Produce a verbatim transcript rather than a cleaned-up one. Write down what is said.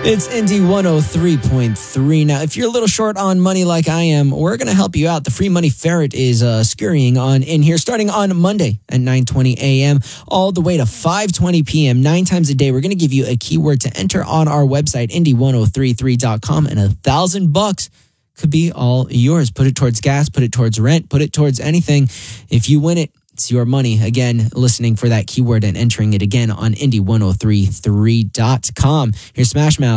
It's Indy one oh three point three. Now, if you're a little short on money like I am, we're going to help you out. The Free Money Ferret is uh, scurrying on in here starting on Monday at nine twenty a.m. all the way to five twenty p.m. Nine times a day, we're going to give you a keyword to enter on our website, indy ten thirty-three dot com, and a thousand bucks could be all yours. Put it towards gas, put it towards rent, put it towards anything. If you win it, it's your money. Again, listening for that keyword and entering it again on indy ten thirty-three dot com. Here's Smash Mouth.